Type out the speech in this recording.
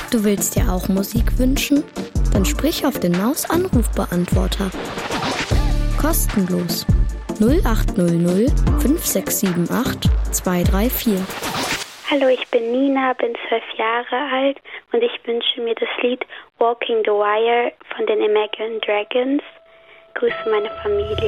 Du willst dir auch Musik wünschen? Dann sprich auf den Maus-Anrufbeantworter. Kostenlos. 0800 5678 234. Hallo, ich bin Nina, bin 12 Jahre alt und ich wünsche mir das Lied Walking the Wire von den Imagine Dragons. Grüße meine Familie.